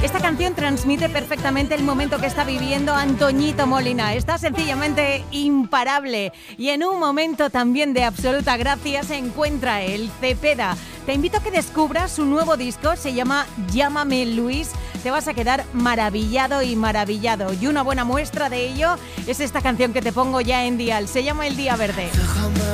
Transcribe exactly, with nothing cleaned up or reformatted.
Esta canción transmite perfectamente el momento que está viviendo Antoñito Molina. Está sencillamente imparable y en un momento también de absoluta gracia se encuentra el Cepeda. Te invito a que descubras su nuevo disco, se llama Llámame Luis. Te vas a quedar maravillado y maravillado. Y una buena muestra de ello es esta canción que te pongo ya en Dial. Se llama El Día Verde.